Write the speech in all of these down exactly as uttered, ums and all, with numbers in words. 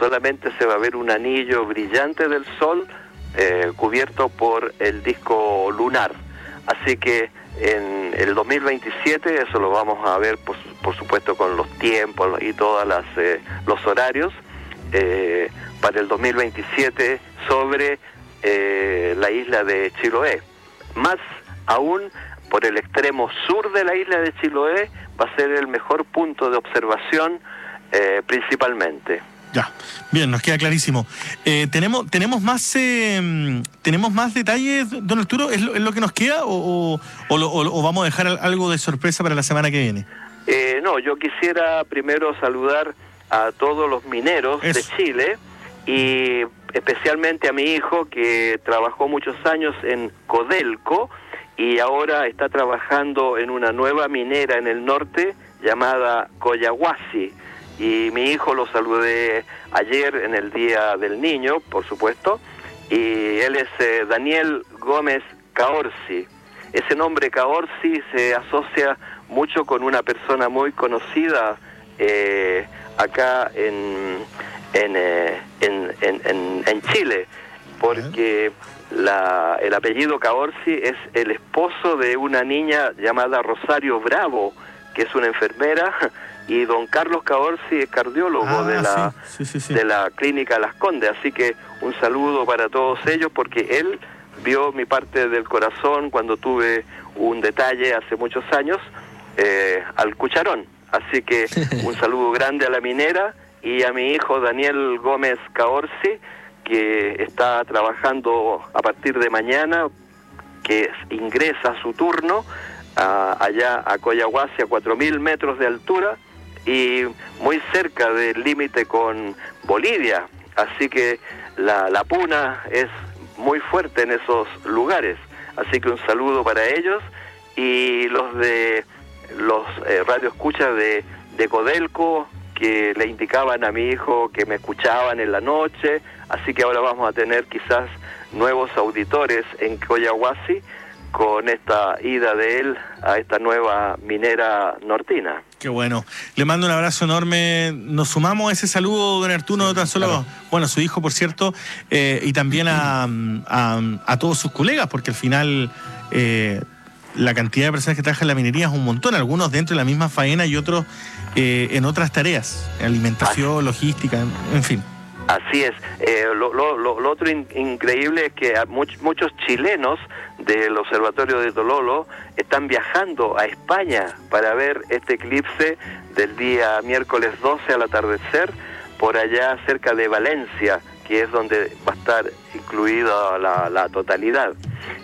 solamente se va a ver un anillo brillante del Sol eh, cubierto por el disco lunar. Así que en el dos mil veintisiete eso lo vamos a ver, por, por supuesto, con los tiempos y todas las eh, los horarios, eh, para el dos mil veintisiete sobre eh, la isla de Chiloé. Más aún, por el extremo sur de la isla de Chiloé va a ser el mejor punto de observación eh, principalmente. Ya, bien, nos queda clarísimo. Eh, ¿tenemos tenemos más eh, tenemos más detalles, don Arturo? ¿Es lo, es lo que nos queda o, o, o, lo, o, o vamos a dejar algo de sorpresa para la semana que viene? Eh, no, yo quisiera primero saludar a todos los mineros Eso. de Chile y especialmente a mi hijo, que trabajó muchos años en Codelco y ahora está trabajando en una nueva minera en el norte llamada Collahuasi. Y mi hijo lo saludé ayer en el Día del Niño, por supuesto, y él es eh, Daniel Gómez Caorsi. Ese nombre Caorsi se asocia mucho con una persona muy conocida eh, acá en, en, eh, en, en, en, en Chile, porque la, el apellido Caorsi es el esposo de una niña llamada Rosario Bravo, que es una enfermera, y don Carlos Caorsi es cardiólogo ah, de la sí, sí, sí, sí. de la clínica Las Condes, así que un saludo para todos ellos, porque él vio mi parte del corazón cuando tuve un detalle hace muchos años eh, al cucharón, así que un saludo grande a la minera y a mi hijo Daniel Gómez Caorsi, que está trabajando a partir de mañana, que ingresa a su turno a, allá a Collahuasi, a cuatro mil metros de altura y muy cerca del límite con Bolivia, así que la, la puna es muy fuerte en esos lugares, así que un saludo para ellos y los de los eh, radioescuchas de, de Codelco, que le indicaban a mi hijo que me escuchaban en la noche, así que ahora vamos a tener quizás nuevos auditores en Collahuasi con esta ida de él a esta nueva minera nortina. Qué bueno. Le mando un abrazo enorme. Nos sumamos a ese saludo, don Arturo, sí, tan solo, claro. Bueno, a su hijo, por cierto, eh, y también a, a, a todos sus colegas, porque al final eh, la cantidad de personas que trabajan en la minería es un montón, algunos dentro de la misma faena y otros eh, en otras tareas, alimentación, Así. logística, en, en fin. Así es. Eh, lo, lo, lo, lo otro in, increíble es que much, muchos chilenos del Observatorio de Tololo están viajando a España para ver este eclipse del día miércoles doce al atardecer, por allá cerca de Valencia, que es donde va a estar incluida la, la totalidad.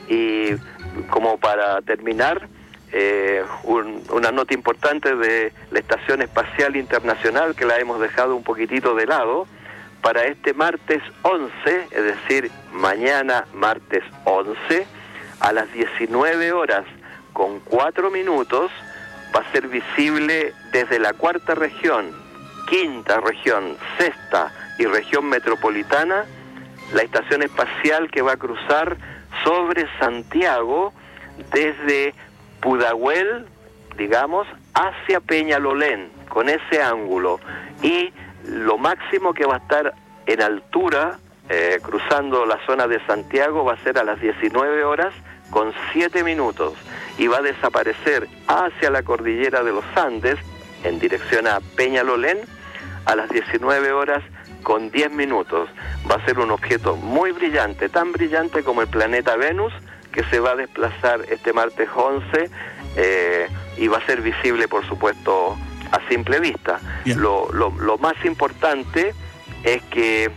Y como para terminar, eh, un, una nota importante de la Estación Espacial Internacional, que la hemos dejado un poquitito de lado. Para este martes once, es decir, mañana martes once, a las diecinueve horas con cuatro minutos, va a ser visible desde la cuarta región, quinta región, sexta y región metropolitana, la estación espacial que va a cruzar sobre Santiago desde Pudahuel, digamos, hacia Peñalolén, con ese ángulo, y lo máximo que va a estar en altura, eh, cruzando la zona de Santiago, va a ser a las diecinueve horas con siete minutos y va a desaparecer hacia la cordillera de los Andes, en dirección a Peñalolén, a las diecinueve horas con diez minutos. Va a ser un objeto muy brillante, tan brillante como el planeta Venus, que se va a desplazar este martes once eh, y va a ser visible, por supuesto, a simple vista. Lo, lo, lo más importante es que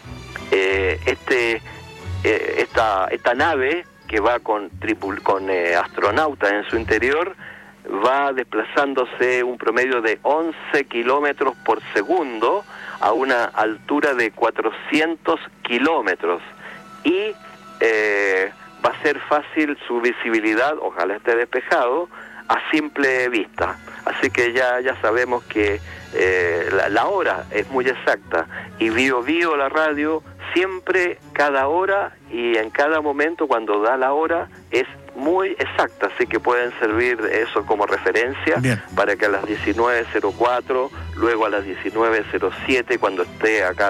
eh, este eh, esta esta nave que va con tripul con eh, astronautas en su interior va desplazándose un promedio de once kilómetros por segundo a una altura de cuatrocientos kilómetros y eh, va a ser fácil su visibilidad, ojalá esté despejado, a simple vista. Así que ya ya sabemos que eh, la, la hora es muy exacta y Bio Bio, la radio, siempre cada hora y en cada momento cuando da la hora es muy exacta, así que pueden servir eso como referencia. Bien. Para que a las diecinueve cero cuatro, luego a las diecinueve cero siete, cuando esté acá